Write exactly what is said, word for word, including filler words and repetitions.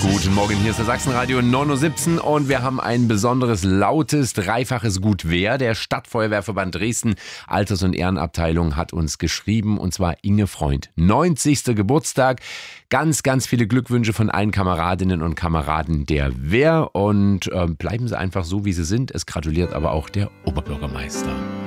Guten Morgen, hier ist das Sachsenradio neun Uhr siebzehn und wir haben ein besonderes, lautes, dreifaches Gut wer. Der Stadtfeuerwehrverband Dresden, Alters- und Ehrenabteilung, hat uns geschrieben, und zwar Inge Freund. neunzigster Geburtstag. Ganz, ganz viele Glückwünsche von allen Kameradinnen und Kameraden der Wehr und äh, bleiben Sie einfach so, wie Sie sind. Es gratuliert aber auch der Oberbürgermeister.